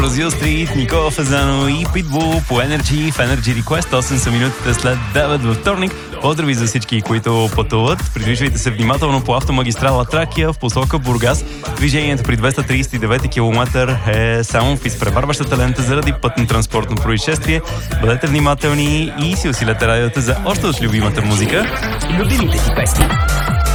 Бразил Стрит, Никола Фазано и Питбул по Energy в Energy Request. 8 са минутите след 9 във вторник. Поздрави за всички, които пътуват. Придвижвайте се внимателно по автомагистрала Тракия в посока Бургас. Движението при 239 км е само в изпреварващата лента заради пътно-транспортно происшествие. Бъдете внимателни и си усилете радиото за още от любимата музика. Любимите си песни.